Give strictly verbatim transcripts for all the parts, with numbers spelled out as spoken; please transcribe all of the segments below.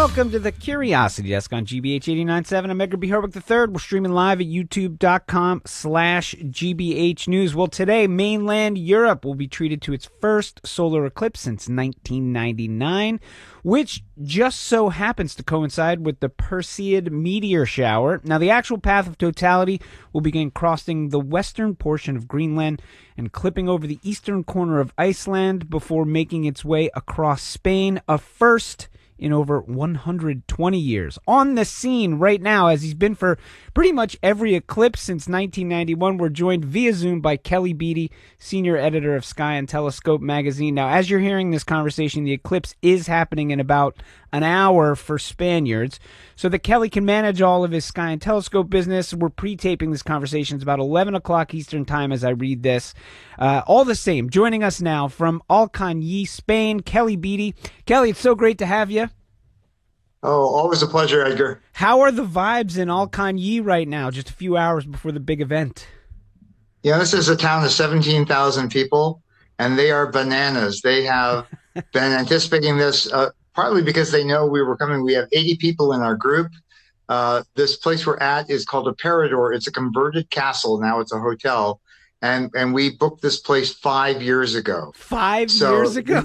Welcome to the Curiosity Desk on G B H eighty-nine point seven. I'm Edgar B. Herwick the third. We're streaming live at youtube.com slash GBH News. Well, today, mainland Europe will be treated to its first solar eclipse since nineteen ninety-nine, which just so happens to coincide with the Perseid meteor shower. Now, the actual path of totality will begin crossing the western portion of Greenland and clipping over the eastern corner of Iceland before making its way across Spain, a first in over one hundred twenty years. On the scene right now, as he's been for pretty much every eclipse since nineteen ninety-one, we're joined via Zoom by Kelly Beatty, senior editor of Sky and Telescope magazine. Now, as you're hearing this conversation, the eclipse is happening in about an hour for Spaniards. So that Kelly can manage all of his Sky and Telescope business, we're pre-taping this conversation. It's about eleven o'clock Eastern time as I read this. Uh, all the same, joining us now from Alcañiz, Spain, Kelly Beatty. Kelly, it's so great to have you. Oh, always a pleasure, Edgar. How are the vibes in Alcañiz right now, just a few hours before the big event? Yeah, this is a town of seventeen thousand people, and they are bananas. They have been anticipating this uh, partly because they know we were coming. We have eighty people in our group. Uh, this place we're at is called a Parador. It's a converted castle. Now it's a hotel. And and we booked this place five years ago. Five so, years ago?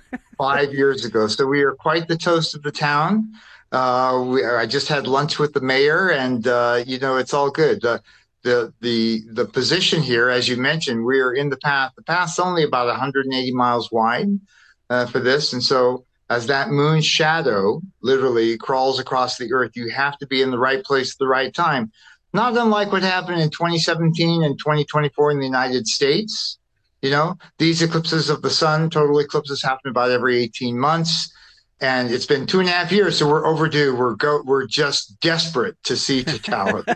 five years ago. So we are quite the toast of the town. Uh, we, I just had lunch with the mayor, and, uh, you know, it's all good. Uh, the the the position here, as you mentioned, we are in the path. The path's only about one hundred eighty miles wide uh, for this. And so as that moon shadow literally crawls across the earth, you have to be in the right place at the right time. Not unlike what happened in twenty seventeen and twenty twenty-four in the United States. You know, these eclipses of the sun, total eclipses, happen about every eighteen months. And it's been two and a half years, so we're overdue. We're go. We're just desperate to see totality.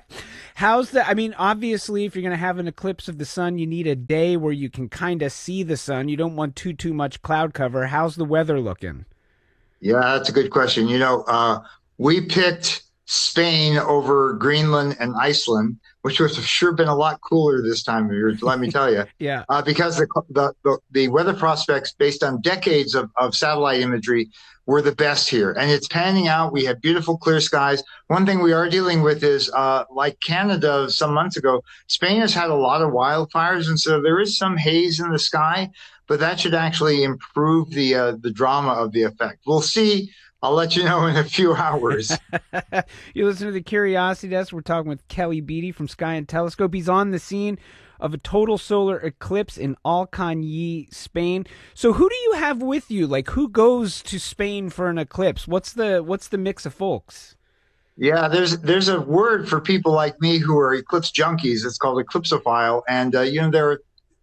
How's that? I mean, obviously, if you're going to have an eclipse of the sun, you need a day where you can kind of see the sun. You don't want too, too much cloud cover. How's the weather looking? Yeah, that's a good question. You know, uh, we picked Spain over Greenland and Iceland, which would have sure been a lot cooler this time of year, let me tell you. yeah. Uh, because the, the, the, the weather prospects, based on decades of, of satellite imagery, were the best here. And it's panning out. We have beautiful clear skies. One thing we are dealing with is, uh, like Canada some months ago, Spain has had a lot of wildfires. And so there is some haze in the sky, but that should actually improve the uh, the drama of the effect. We'll see. I'll let you know in a few hours. You listen to the Curiosity Desk. We're talking with Kelly Beatty from Sky and Telescope. He's on the scene of a total solar eclipse in Alcañiz, Spain. So who do you have with you? Like, who goes to Spain for an eclipse? What's the what's the mix of folks? Yeah, there's there's a word for people like me who are eclipse junkies. It's called eclipsophile. And, uh, you know, there,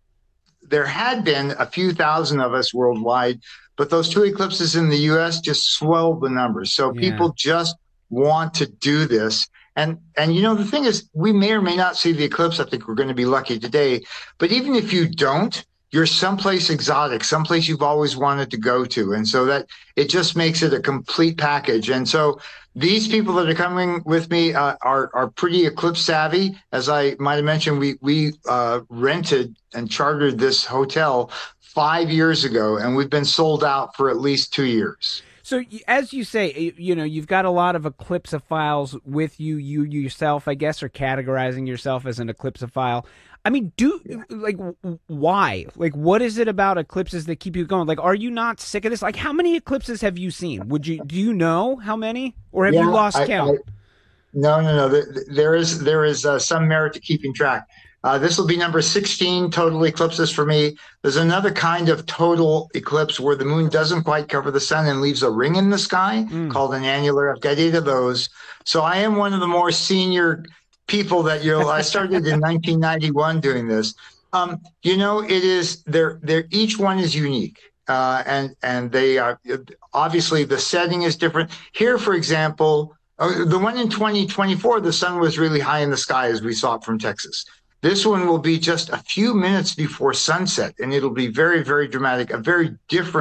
there had been a few thousand of us worldwide, but those two eclipses in the U S just swelled the numbers. So Yeah. people just want to do this. And, and you know, the thing is, we may or may not see the eclipse. I think we're going to be lucky today. But even if you don't, you're someplace exotic, someplace you've always wanted to go to. And so that it just makes it a complete package. And so these people that are coming with me uh, are, are pretty eclipse savvy. As I might have mentioned, we, we uh, rented and chartered this hotel five years ago, and we've been sold out for at least two years. So as you say, you know, you've got a lot of eclipsophiles with you. You yourself, I guess, are categorizing yourself as an eclipsophile. I mean, do like why? Like, what is it about eclipses that keep you going? Like, are you not sick of this? Like, how many eclipses have you seen? Would you do you know how many, or have Yeah, you lost I, count? I, no, no, no. There, there is there is uh, some merit to keeping track. Uh, this will be number sixteen total eclipses for me. There's another kind of total eclipse where the moon doesn't quite cover the sun and leaves a ring in the sky mm. called an annular. I've got eight of those. So I am one of the more senior people that you'll, I started in nineteen ninety-one doing this. Um, you know, it is, they're, they're, each one is unique. Uh, and, and they are, obviously the setting is different. Here, for example, uh, the one in twenty twenty-four, the sun was really high in the sky as we saw it from Texas. This one will be just a few minutes before sunset, and it'll be very, very dramatic, a very different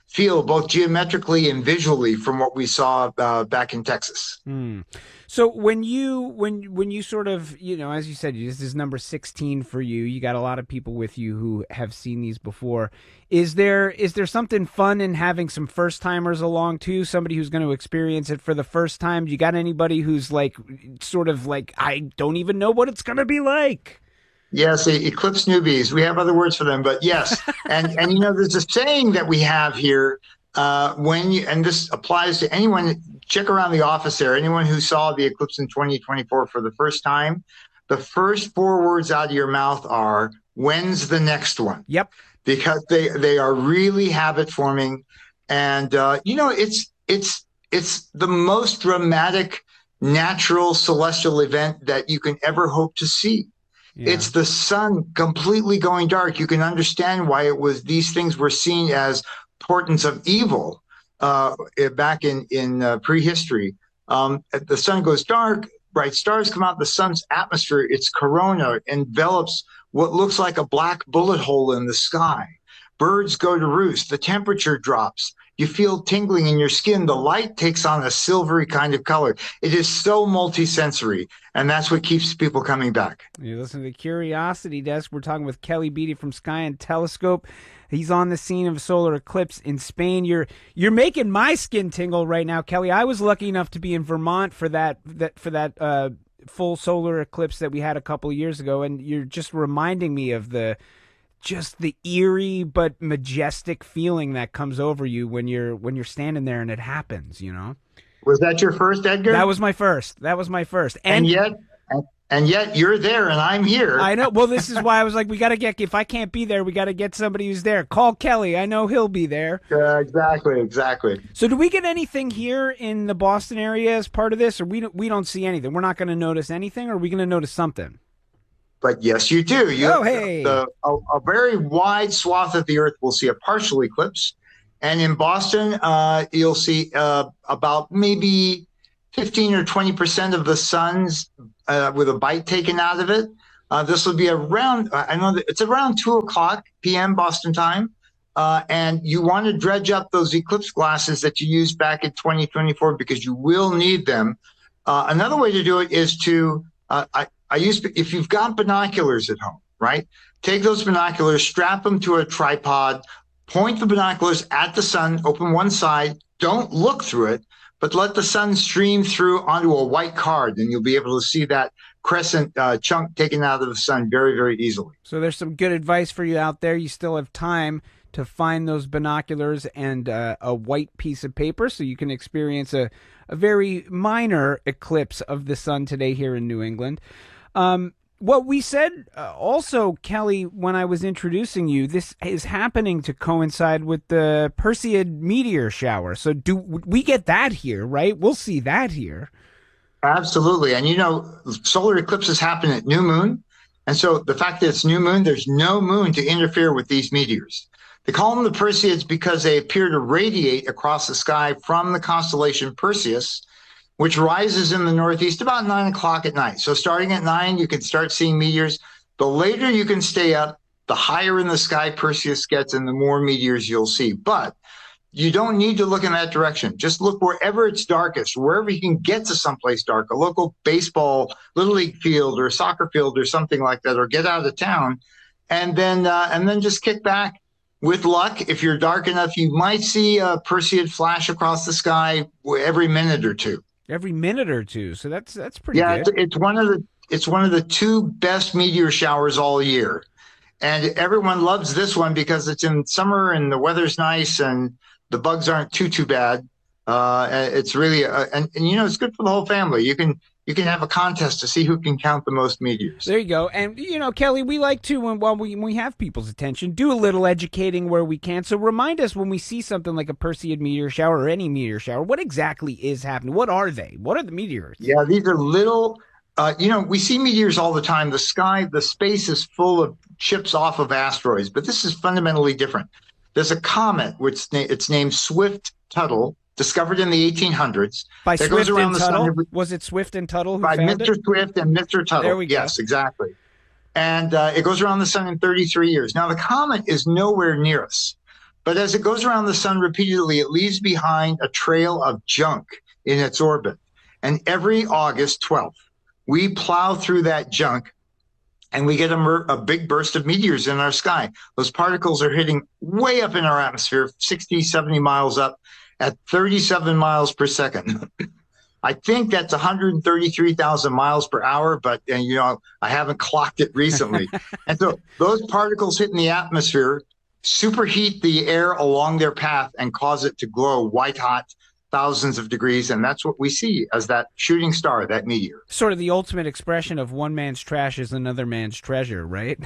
feel, both geometrically and visually, from what we saw uh, back in Texas. Mm. So when you when when you sort of, you know, as you said, this is number sixteen for you. You got a lot of people with you who have seen these before. Is there is there something fun in having some first timers along too? Somebody who's going to experience it for the first time? Do you got anybody who's like sort of like, I don't even know what it's going to be like? Yes, e- eclipse newbies. We have other words for them, but yes. And and you know, there's a saying that we have here uh, when you, and this applies to anyone. Check around the office there. Anyone who saw the eclipse in twenty twenty-four for the first time, the first four words out of your mouth are, "When's the next one?" Yep. Because they they are really habit forming, and uh, you know, it's it's it's the most dramatic natural celestial event that you can ever hope to see. Yeah. It's the sun completely going dark. You can understand why it was these things were seen as portents of evil uh, back in in uh, prehistory. Um, the sun goes dark, bright stars come out. The sun's atmosphere, its corona, envelops what looks like a black bullet hole in the sky. Birds go to roost. The temperature drops. You feel tingling in your skin. The light takes on a silvery kind of color. It is so multisensory, and that's what keeps people coming back. You listen to the Curiosity Desk. We're talking with Kelly Beatty from Sky and Telescope. He's on the scene of a solar eclipse in Spain. You're you're making my skin tingle right now, Kelly. I was lucky enough to be in Vermont for that that for that uh, full solar eclipse that we had a couple of years ago, and you're just reminding me of the just the eerie but majestic feeling that comes over you when you're when you're standing there and it happens, you know. Was that your first, Edgar? That was my first. That was my first. And, and yet and yet you're there and I'm here. I know. Well, this is why I was like, we got to get, if I can't be there, we got to get somebody who's there. Call Kelly. I know he'll be there. Uh, exactly, exactly. So do we get anything here in the Boston area as part of this, or we don't, we don't see anything? We're not going to notice anything, or are we going to notice something? But yes, you do. You, oh, hey. The, a, a very wide swath of the Earth will see a partial eclipse. And in Boston, uh, you'll see uh, about maybe fifteen or twenty percent of the sun's uh, with a bite taken out of it. Uh, this will be around, I know that it's around two o'clock p m Boston time. Uh, and you want to dredge up those eclipse glasses that you used back in twenty twenty-four because you will need them. Uh, another way to do it is to, uh, I, I use, if you've got binoculars at home, right? Take those binoculars, strap them to a tripod, point the binoculars at the sun, open one side, don't look through it, but let the sun stream through onto a white card, and you'll be able to see that crescent uh, chunk taken out of the sun very, very easily. So there's some good advice for you out there. You still have time to find those binoculars and uh, a white piece of paper so you can experience a, a very minor eclipse of the sun today here in New England. Um, what we said uh, also, Kelly, when I was introducing you, this is happening to coincide with the Perseid meteor shower. So do we get that here, right? We'll see that here. Absolutely. And, you know, solar eclipses happen at new moon. And so the fact that it's new moon, there's no moon to interfere with these meteors. They call them the Perseids because they appear to radiate across the sky from the constellation Perseus, which rises in the northeast about nine o'clock at night. So starting at nine, you can start seeing meteors. The later you can stay up, the higher in the sky Perseus gets and the more meteors you'll see. But you don't need to look in that direction. Just look wherever it's darkest, wherever you can get to someplace dark, a local baseball, little league field or soccer field or something like that, or get out of town, and then uh, and then just kick back. With luck, if you're dark enough, you might see a Perseid flash across the sky every minute or two. Every minute or two, so that's that's pretty yeah, good. Yeah, it's, it's one of the it's one of the two best meteor showers all year, and everyone loves this one because it's in summer and the weather's nice and the bugs aren't too too bad. Uh, it's really a, and, and you know it's good for the whole family. You can you can have a contest to see who can count the most meteors. There you go. And you know, Kelly, we like to when while we when we have people's attention, do a little educating where we can. So remind us when we see something like a Perseid meteor shower or any meteor shower, what exactly is happening? What are they? What are the meteors? Yeah, these are little. Uh, you know, we see meteors all the time. The sky, the space is full of chips off of asteroids, but this is fundamentally different. There's a comet, which it's named Swift-Tuttle, discovered in the eighteen hundreds. By Swift goes around and the Tuttle? Sun. Was it Swift and Tuttle who By found Mister it? Swift and Mister Tuttle. There we go. Yes, exactly. And uh, it goes around the sun in thirty-three years. Now, the comet is nowhere near us, But as it goes around the sun repeatedly, it leaves behind a trail of junk in its orbit. And every August twelfth, we plow through that junk and we get a, mer- a big burst of meteors in our sky. Those particles are hitting way up in our atmosphere, sixty, seventy miles up at thirty-seven miles per second. I think that's one hundred thirty-three thousand miles per hour, but and, you know, I haven't clocked it recently. And so those particles hit in the atmosphere, superheat the air along their path and cause it to glow white hot, thousands of degrees, and that's what we see as that shooting star, that meteor. Sort of the ultimate expression of one man's trash is another man's treasure, right?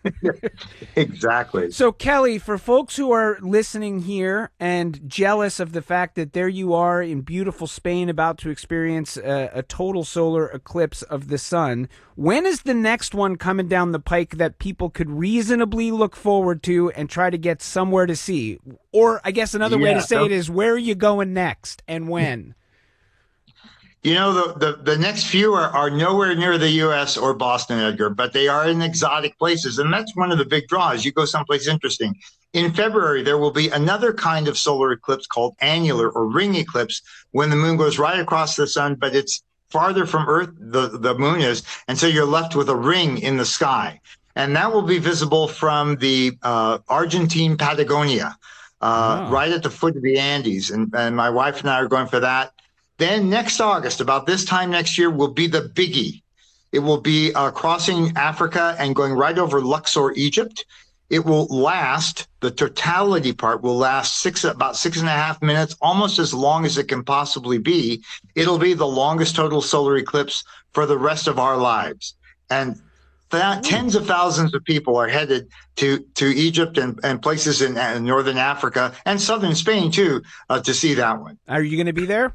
Exactly. So, Kelly, for folks who are listening here and jealous of the fact that there you are in beautiful Spain about to experience a, a total solar eclipse of the sun, when is the next one coming down the pike that people could reasonably look forward to and try to get somewhere to see? Or I guess another yeah, way to say so- it is, where are you going next and when? You know, the, the, the next few are, are nowhere near the U S or Boston, Edgar, but they are in exotic places. And that's one of the big draws. You go someplace interesting. In February, there will be another kind of solar eclipse called annular or ring eclipse, when the moon goes right across the sun, but it's farther from Earth, the, the moon is. And so you're left with a ring in the sky. And that will be visible from the uh, Argentine Patagonia, uh, Oh. right at the foot of the Andes. And, and my wife and I are going for that. Then next August, about this time next year, will be the biggie. It will be uh, crossing Africa and going right over Luxor, Egypt. It will last, the totality part will last six, about six and a half minutes, almost as long as it can possibly be. It'll be the longest total solar eclipse for the rest of our lives. And that, tens of thousands of people are headed to, to Egypt and, and places in, in northern Africa and southern Spain, too, uh, to see that one. Are you going to be there?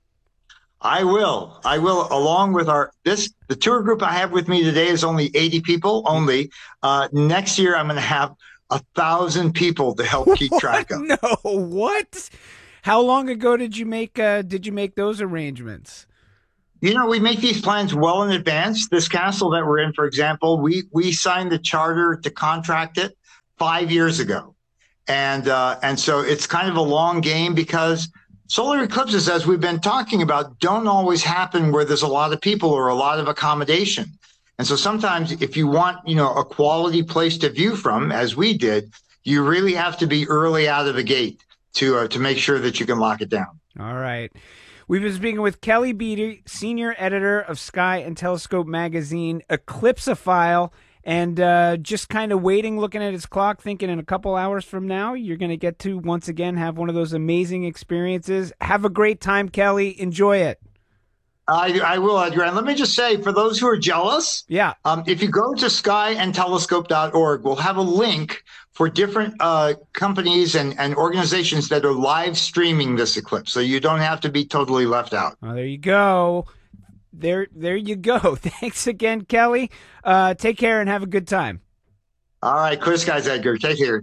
I will. I will, along with our this the tour group I have with me today is only eighty people only. Uh, next year, I'm going to have a thousand people to help keep track of. No, what? How long ago did you make uh, did you make those arrangements? You know, we make these plans well in advance. This castle that we're in, for example, we we signed the charter to contract it five years ago, and uh, and so it's kind of a long game because solar eclipses, as we've been talking about, don't always happen where there's a lot of people or a lot of accommodation. And so sometimes if you want, you know, a quality place to view from, as we did, you really have to be early out of the gate to uh, to make sure that you can lock it down. All right. We've been speaking with Kelly Beatty, senior editor of Sky and Telescope magazine, Eclipsophile, and uh, just kind of waiting, looking at his clock, thinking in a couple hours from now, you're going to get to, once again, have one of those amazing experiences. Have a great time, Kelly. Enjoy it. I, I will, Edgar. And let me just say, for those who are jealous, Yeah. um, if you go to sky and telescope dot org, we'll have a link for different uh, companies and, and organizations that are live streaming this eclipse. So you don't have to be totally left out. Well, there you go. There, there you go. Thanks again, Kelly. Uh, take care and have a good time. All right, clear skies, Edgar. Take care.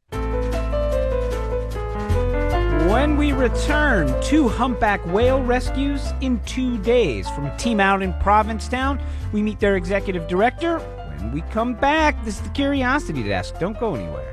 When we return, two humpback whale rescues in two days. From Team Out in Provincetown, we meet their executive director. When we come back, this is the Curiosity Desk. Don't go anywhere.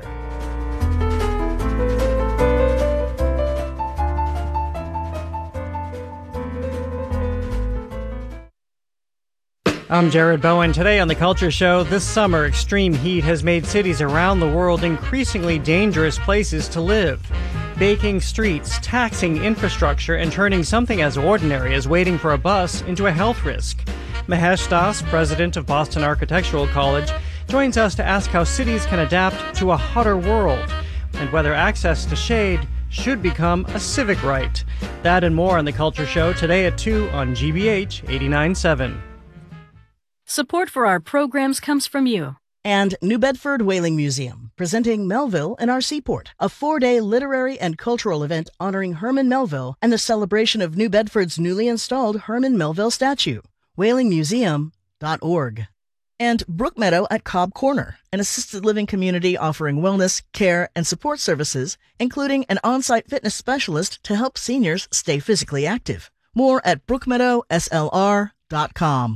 I'm Jared Bowen. Today on The Culture Show, this summer, extreme heat has made cities around the world increasingly dangerous places to live. Baking streets, taxing infrastructure, and turning something as ordinary as waiting for a bus into a health risk. Mahesh Das, president of Boston Architectural College, joins us to ask how cities can adapt to a hotter world and whether access to shade should become a civic right. That and more on The Culture Show today at two on G B H eighty-nine point seven. Support for our programs comes from you. And New Bedford Whaling Museum, presenting Melville and our Seaport, a four-day literary and cultural event honoring Herman Melville and the celebration of New Bedford's newly installed Herman Melville statue. whaling museum dot org. And Brookmeadow at Cobb Corner, an assisted living community offering wellness, care, and support services, including an on-site fitness specialist to help seniors stay physically active. More at brookmeadow s l r dot com.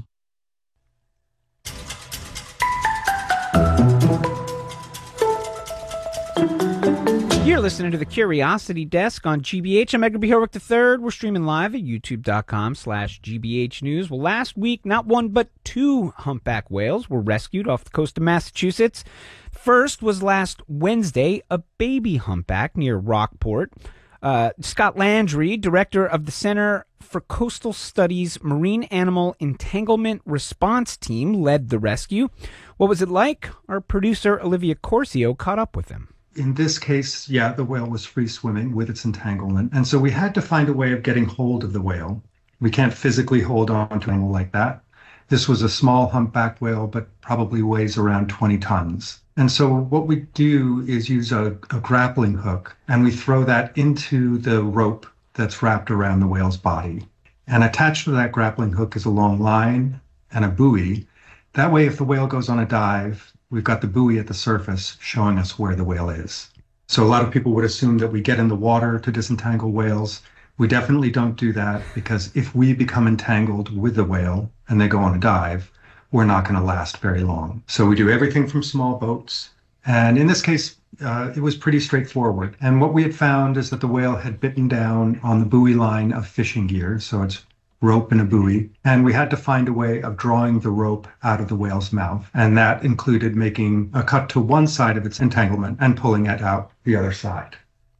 You're listening to the Curiosity Desk on G B H. I'm Edgar B. Herwick the third. We're streaming live at youtube.com slash GBH News. Well, last week, not one but two humpback whales were rescued off the coast of Massachusetts. First was last Wednesday, a baby humpback near Rockport. Uh, Scott Landry, director of the Center for Coastal Studies Marine Animal Entanglement Response Team, led the rescue. What was it like? Our producer, Olivia Corcio, caught up with him. In this case, yeah, the whale was free swimming with its entanglement. And so we had to find a way of getting hold of the whale. We can't physically hold on to an animal like that. This was a small humpback whale, but probably weighs around twenty tons. And so what we do is use a, a grappling hook, and we throw that into the rope that's wrapped around the whale's body. And attached to that grappling hook is a long line and a buoy. That way, if the whale goes on a dive, we've got the buoy at the surface showing us where the whale is. So a lot of people would assume that we get in the water to disentangle whales. We definitely don't do that, because if we become entangled with the whale and they go on a dive, we're not going to last very long. So we do everything from small boats. And in this case, uh, it was pretty straightforward. And what we had found is that the whale had bitten down on the buoy line of fishing gear. So it's rope and a buoy, and we had to find a way of drawing the rope out of the whale's mouth. And that included making a cut to one side of its entanglement and pulling it out the other side.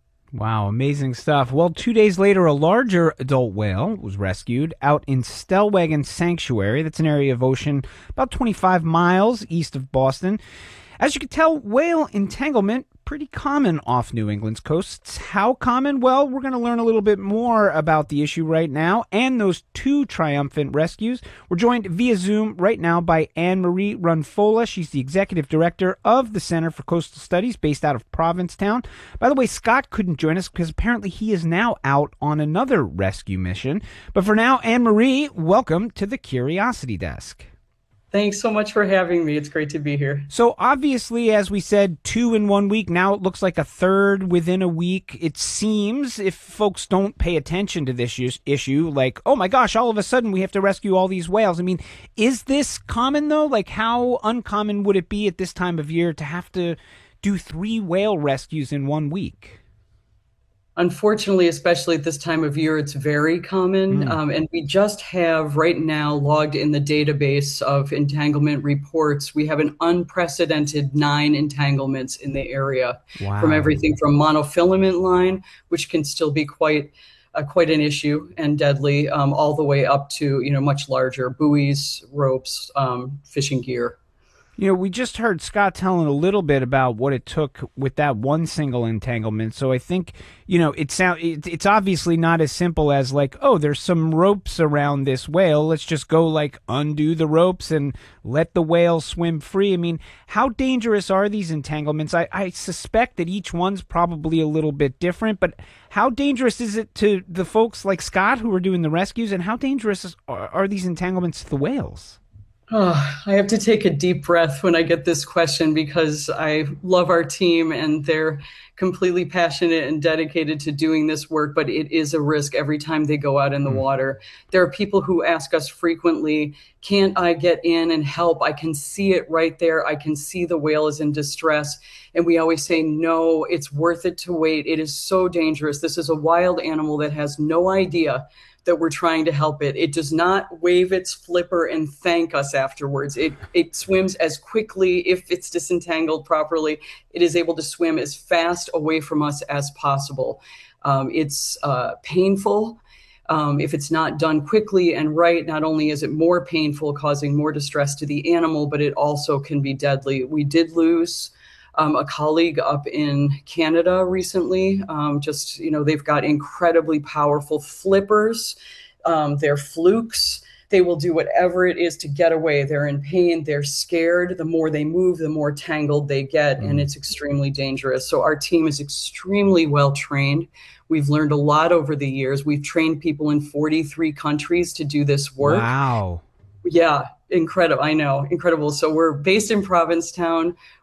Wow, amazing stuff. Well, two days later, a larger adult whale was rescued out in Stellwagen Sanctuary. That's an area of ocean about twenty-five miles east of Boston. As you can tell, whale entanglement, pretty common off New England's coasts. How common? Well, we're going to learn a little bit more about the issue right now and those two triumphant rescues. We're joined via Zoom right now by Anne-Marie Runfola. She's the executive director of the Center for Coastal Studies based out of Provincetown. By the way, Scott couldn't join us because apparently he is now out on another rescue mission. But for now, Anne-Marie, welcome to the Curiosity Desk. Thanks so much for having me. It's great to be here. So obviously, as we said, two in one week. Now it looks like a third within a week. It seems, if folks don't pay attention to this issue, like, oh my gosh, all of a sudden we have to rescue all these whales. I mean, is this common though? Like, how uncommon would it be at this time of year to have to do three whale rescues in one week? Unfortunately, especially at this time of year, it's very common. Mm. Um, and we just have right now logged in the database of entanglement reports. We have an unprecedented nine entanglements in the area. Wow. From everything from monofilament line, which can still be quite uh, quite an issue and deadly, um, all the way up to, you know, much larger buoys, ropes, um, fishing gear. You know, we just heard Scott telling a little bit about what it took with that one single entanglement. So I think, you know, it sound, it, it's obviously not as simple as like, oh, there's some ropes around this whale. Let's just go like undo the ropes and let the whale swim free. I mean, how dangerous are these entanglements? I, I suspect that each one's probably a little bit different, but how dangerous is it to the folks like Scott who are doing the rescues, and how dangerous are, are these entanglements to the whales? Oh, I have to take a deep breath when I get this question, because I love our team and they're completely passionate and dedicated to doing this work, but it is a risk every time they go out in the mm. water. There are people who ask us frequently, can't I get in and help? I can see it right there. I can see the whale is in distress. And we always say, no, it's worth it to wait. It is so dangerous. This is a wild animal that has no idea that we're trying to help it. It does not wave its flipper and thank us afterwards. It it swims as quickly, if it's disentangled properly, it is able to swim as fast away from us as possible. Um, it's uh, painful. Um, if it's not done quickly and right, not only is it more painful, causing more distress to the animal, but it also can be deadly. We did lose Um, a colleague up in Canada recently. Um, just, you know, they've got incredibly powerful flippers. Um, they're flukes. They will do whatever it is to get away. They're in pain. They're scared. The more they move, the more tangled they get, mm. and it's extremely dangerous. So our team is extremely well trained. We've learned a lot over the years. We've trained people in forty-three countries to do this work. Wow. Yeah, incredible. I know, incredible. So we're based in Provincetown.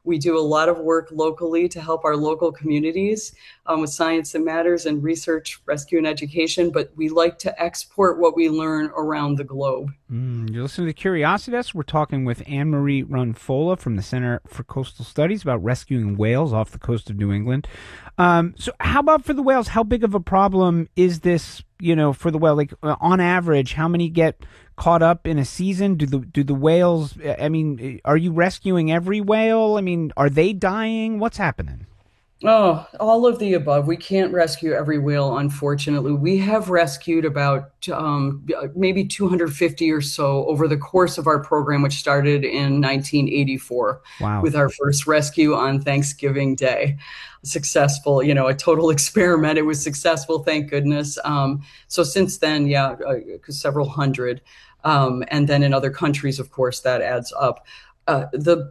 We do a lot of work locally to help our local communities um, with science that matters and research, rescue, and education, but we like to export what we learn around the globe. Mm, you're listening to Curiosity Desk. We're talking with Anne-Marie Runfola from the Center for Coastal Studies about rescuing whales off the coast of New England. Um, so how about for the whales? How big of a problem is this, you know, for the whale? Like, uh, on average, how many get caught up in a season? Do the do the whales, I mean, are you rescuing every whale? I mean, are they dying? What's happening? Oh, all of the above. We can't rescue every whale, unfortunately. We have rescued about um, maybe two hundred fifty or so over the course of our program, which started in nineteen eighty-four. Wow. With our first rescue on Thanksgiving Day. Successful, you know, a total experiment. It was successful, thank goodness. Um, so since then, yeah, uh, several hundred. Um, and then in other countries, of course, that adds up. Uh, the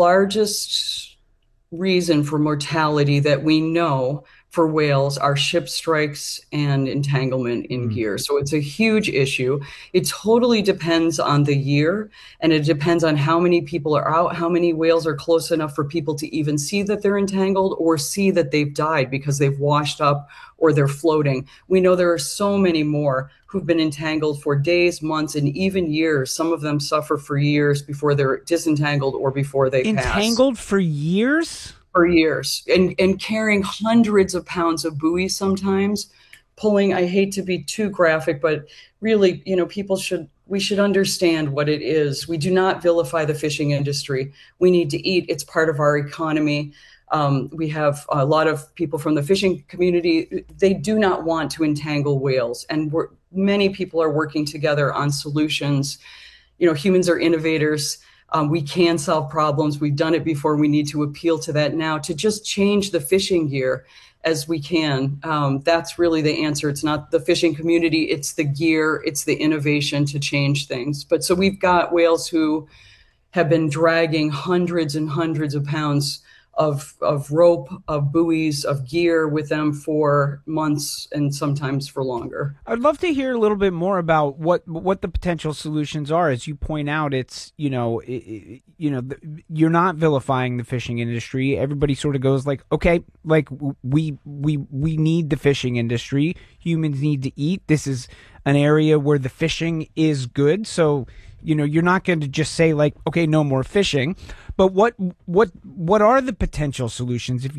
largest reason for mortality that we know for whales are ship strikes and entanglement in mm. gear. So it's a huge issue. It totally depends on the year, and it depends on how many people are out, how many whales are close enough for people to even see that they're entangled or see that they've died because they've washed up or they're floating. We know there are so many more who've been entangled for days, months, and even years. Some of them suffer for years before they're disentangled or before they entangled pass. Entangled for years? For years, and, and carrying hundreds of pounds of buoys sometimes, pulling, I hate to be too graphic, but really, you know, people should, we should understand what it is. We do not vilify the fishing industry. We need to eat. It's part of our economy. Um, we have a lot of people from the fishing community. They do not want to entangle whales, and we're, many people are working together on solutions. You know, humans are innovators. Um, we can solve problems. We've done it before. We need to appeal to that now to just change the fishing gear as we can. Um, that's really the answer. It's not the fishing community. It's the gear. It's the innovation to change things. But so we've got whales who have been dragging hundreds and hundreds of pounds of of rope, of buoys, of gear with them for months and sometimes for longer. I'd love to hear a little bit more about what what the potential solutions are. As you point out, it's, you know, it, you know, you're not vilifying the fishing industry. Everybody sort of goes like, okay, like we we we need the fishing industry. Humans need to eat. This is an area where the fishing is good. So, you know, you're not going to just say like, okay, no more fishing. But what what what are the potential solutions if